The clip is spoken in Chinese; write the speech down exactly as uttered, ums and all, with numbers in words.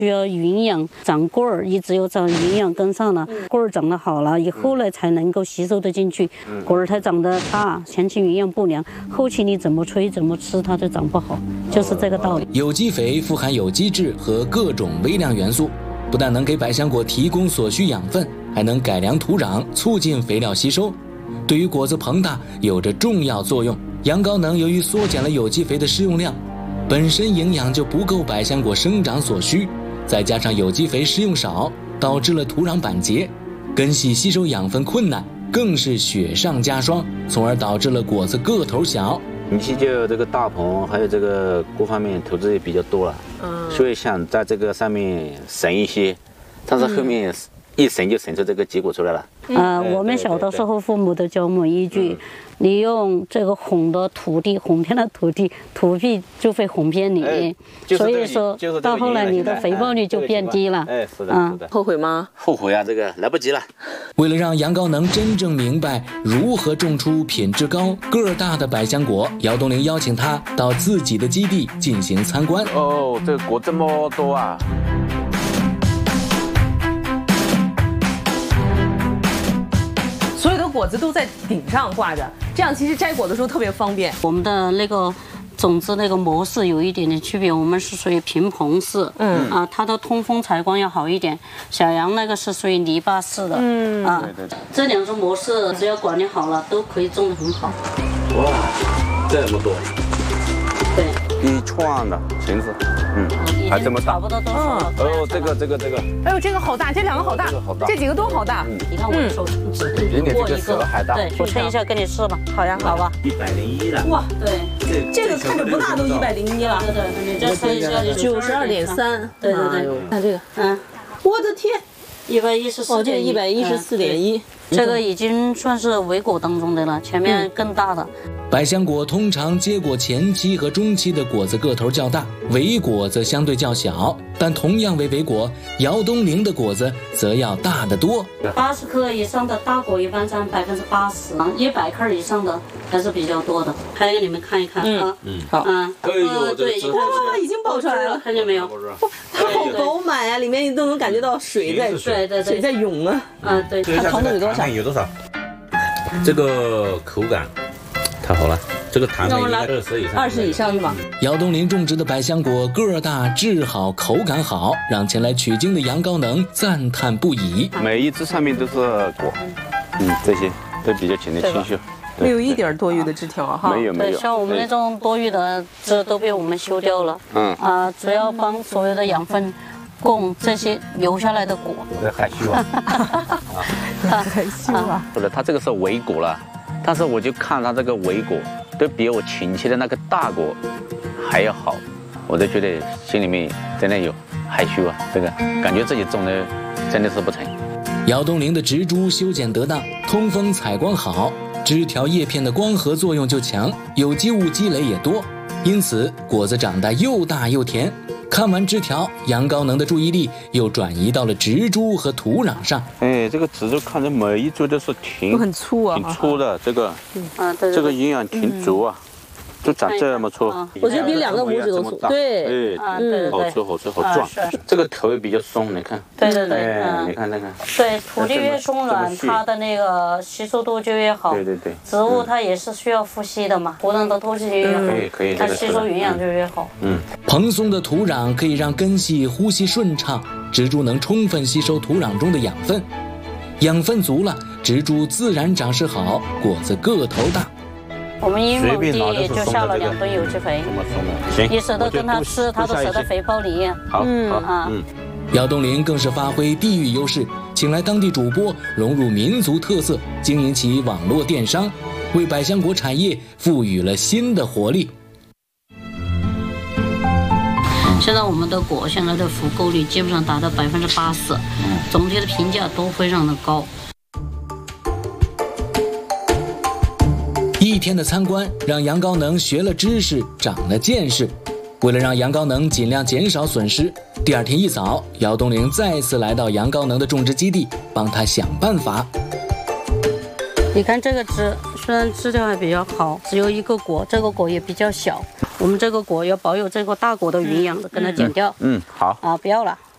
需要营养长棍儿，你只有长营养跟上了，棍儿长得好了以后呢，才能够吸收得进去。棍儿它长得大，前期营养不良，后期你怎么吹怎么吃它就长不好，就是这个道理。 有机肥富含有机质和各种微量元素，不但能给百香果提供所需养分，还能改良土壤，促进肥料吸收，对于果子膨大有着重要作用。羊羔能由于缩减了有机肥的施用量，本身营养就不够百香果生长所需，再加上有机肥施用少，导致了土壤板结，根系吸收养分困难，更是雪上加霜，从而导致了果子个头小。 前期就这个大棚，还有这个各方面投资也比较多了，嗯，所以想在这个上面省一些，但是后面一省就省出这个结果出来了。 啊、呃，我们小的时候父母都教我们一句，你用这个哄的土地哄骗了土地，土地就会哄骗你。哎就是、所以说、就是、到后来你的肥报率就变低了。 哎，是的， 嗯、 是的。 后悔吗？ 后悔啊，这个来不及了。 为了让羊羔能真正明白如何种出品质高、个儿大的百香果，姚东林邀请他到自己的基地进行参观。 哦，这个果这么多啊！ 所有的果子都在顶上挂着，这样其实摘果的时候特别方便。 我们的那个种子那个模式有一点点区别，我们是属于平棚式，嗯啊，它的通风采光要好一点。小杨那个是属于泥巴式的，嗯啊，对对对，这两种模式只要管理好了，都可以种得很好。 哇，这么多！ 对， 一串的裙子，嗯，还这么大， 差不多都是。 哦，这个这个这个， 哎呦，这个好大，这两个好大， 好大， 这几个都好大。 嗯，你看我的手指比你这个手还大。 对，我称一下给你试吧。好呀，好吧。 一百零一了。 哇，对， 这个看着不大都一百零一了。 对对，你再称一下九十二点三。对对对，看这个， 嗯， 我的天， 一百一十四。 哦，这一百一十四点一。 这个已经算是尾果当中的了，前面更大的。 百香果通常结果前期和中期的果子个头较大，尾果则相对较小，但同样为尾果，姚东林的果子则要大得多。 八十克以上的大果一般占百分之八十，一百克以上的还是比较多的。拍给你们看一看啊， 嗯，好， 嗯， 哎呦， 对， 哇，已经爆出来了， 看见没有？ 它好饱满呀，里面你都能感觉到水在， 对对水在涌啊。 嗯，对。 它糖度有多少？ 有多少？这个口感太好了，这个糖分应该二十以上。 二十以上是吧？ 姚东林种植的百香果个儿大、质好、口感好，让前来取经的羊羔能赞叹不已。 每一只上面都是果，嗯，这些都比较清的清秀。 没有一点多余的枝条哈， 没有没有。 像我们那种多余的枝都被我们修掉了。嗯啊，主要帮所有的养分供这些留下来的果。 我在害羞啊， 害羞啊。 不是，它这个是尾果了，但是我就看它这个尾果都比我前期的那个大果还要好，我都觉得心里面真的有害羞啊，这个感觉自己种的真的是不成。 姚东林的植株修剪得当，通风采光好，枝条叶片的光合作用就强，有机物积累也多，因此果子长得又大又甜。看完枝条，羊羔能的注意力又转移到了植株和土壤上。 哎，这个植株看着每一株都是挺都很粗啊， 挺粗的，这个， 啊，对， 这个营养挺足啊。就长这么粗， 我觉得比两个拇指都粗。对， 嗯，好粗好粗好壮。这个头也比较松，你看。 对对对， 哎，你看那个。 对，土地越松软，它的那个吸收度就越好。 对对对。 植物它也是需要呼吸的嘛，土壤的透气越好， 可以可以， 它吸收营养就越好。 嗯，蓬松的土壤可以让根系呼吸顺畅，植株能充分吸收土壤中的养分，养分足了，植株自然长势好，果子个头大。 我们一亩地就下了两吨有机肥，你舍得跟他吃，他都舍得肥包你。 好， 嗯啊， 嗯。 姚东林更是发挥地域优势，请来当地主播，融入民族特色，经营起网络电商，为百香果产业赋予了新的活力。 现在我们的果现在的复购率基本上达到百分之八十，总体的评价都非常的高。 一天的参观让羊羔能学了知识，长了见识。为了让羊羔能尽量减少损失，第二天一早，姚东林再次来到羊羔能的种植基地，帮他想办法。 你看这个枝，虽然枝条还比较好，只有一个果，这个果也比较小。我们这个果要保有这个大果的营养的，跟它剪掉。 嗯，好。 啊，不要了。